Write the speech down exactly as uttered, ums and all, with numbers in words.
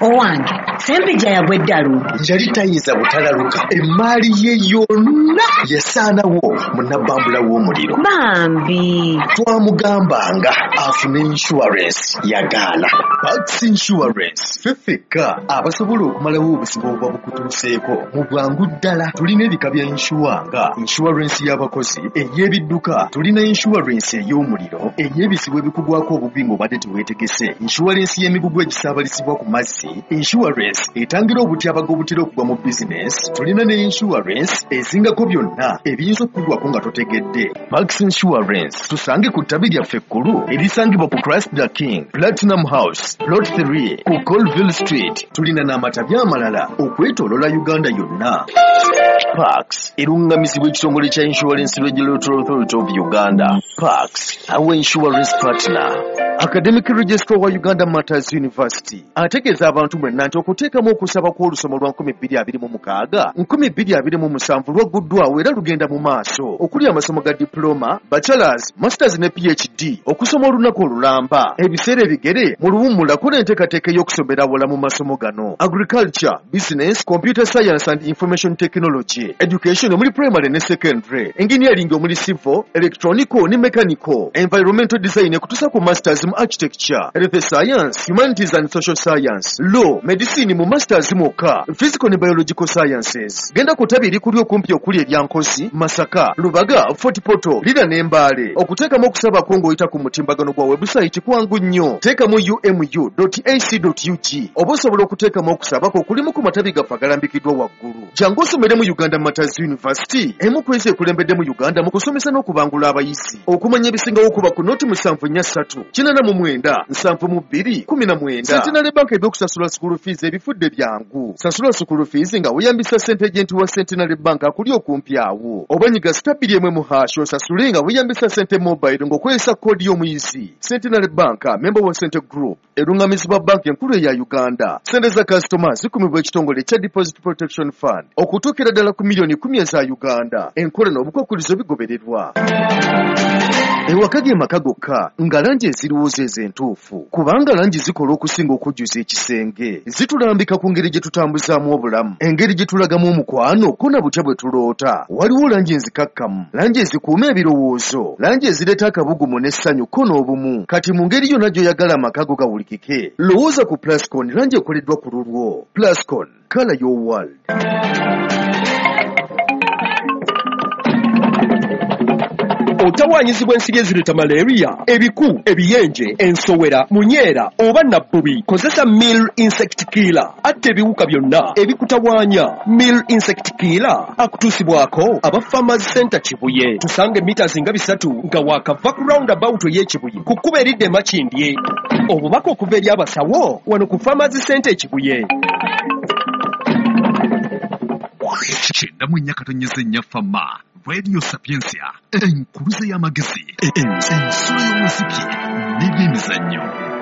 owange Sempijja yagwe ddalu yali tayinza butalaluka emmaali ye yonna yasaanawo munabbambula w'omuliro bambi twamugambanga afune insurance yagaana Pax Insurance fefeka abasobola okumalawo obusibo obuba bukutuuseeko mu bwangu ddala tulina ebika bya inshuwa nga insurance y'abakozi ey'ebidduka tulina insurance ey'omuliro ey'ebisibo ebikugwako obubi ng'obadde teweetegese insurance y'emigugu egisaabalisibwa ku mazzi insurance etangira obutyabaga obutera okugwa mu bizinesi tulina ne insurance ezingako byonna ebiyinza okukugwako nga totegedde Pax Insurance tusange ku ttabi lyaffe ekkulu erisangibwa ku Christ the King Platinum House Plot three ku Colville Street tulina n'amatabi amalala okwetoolola Uganda yonna Pax erungamizibwa ekitongole kya Insurance Regulatory Authority of Uganda Pax our insurance partner Academic Registrar wa Uganda Matters University ategeeza abantu mwenna nti okuteekamu okusaba kw'olusomo lwa nkumi bbiri abiri mu mukaaga nkumi bbiri abiri mu musanvu lwaguddwawo era lugenda mu maaso okuli amasomo ga diploma bachelors masters ne PhD okusoma olunaku olulamba ebiseera ebigere mu luwummula kola enteekateeka y'okusomera wala mu masomo gano agriculture business computer science and information technology education omuli primary ne secondary engineering omuli civil electronical ne mechanical environmental design ekutusa ku masters mu architecture health science humanities and social science law medicine mu masters moka physical ne biological sciences genda ku ttabi erikuli okumpi okuli eryankozi Masaka Lubaga Fort Poto lira n'embaale okuteekamu okusaba ko ng'oyita ku mutimbagano gwa website kwangu nnyo teekamu u m u dot a c dot u g oba osobola okuteekamu okusaba ko kulimu ku matabi gaffe agalambikiddwa waggulu jangu osomere mu Uganda Matters University emu ku ezi ekulembedde mu Uganda mu kusomesa n'okubangula abayizi okumanya ebisingawo okuba ku noti musanvu nnya ssatu kinana mu mwenda nsanvu mu bbiri kumi na mwenda Centenary Bank ebyokusasula school fees ebifudde byangu sasula school fees nga weeyambisa ssente agenti wa Centenary Bank akuli okumpi awo obanyiga stabili emwe mu hash osasule nga weeyambisa ssente mobile ng'okozesa koodi y'omuyizi Centenary Bank member wa Center Group erungamizibwa banka enkulu eya Uganda ssente za customers zikumibwa ekitongole ekya Deposit Protection Fund okutuukira ddala ku miliyoni kumi eza Uganda enkola n'obukwakkulizo bigobererwa ewaka ge maka gokka nga langi eziriwoza ez'entuufu kubanga langi zikola okusinga okujjuza ekisenge zitulambika ku ngeri gye tutambuzaamu obulamu engeri gye tulagamu omukwano ko na butya bwe tuloota waliwo langi enzikakkamu langi ezikuuma ebirowoozo langi ezireeta akabugumu n'essanyu ko n'obumu kati mu ngeri yonna gy'oyagala amaka go gawulikike lowooza ku Plascon langi ekoleddwa ku lulwo Plascon color your world. Otawanyizibwa ensiri ezireeta malaria, ebiku, ebiyenje, ensowera, munyeera oba nabbubi kozesa Mill Insect Killer atta ebiwuka byonna ebikutawaanya. Mill Insect Killer akutuusibwako aba Farmers Center Kibuye. Tusange meters nga bisatu nga waakava ku roundabout ey'Ekibuye ku kkubo eridde Makindye. Obubaka okuva eri abasawo wano ku Farmers Center Kibuye. Kyenda mu nnya katonyeza ennya Fama Radio Sapiensia enkuluze y'amagezi ensulo y'omuziki n'ebyemizannyo.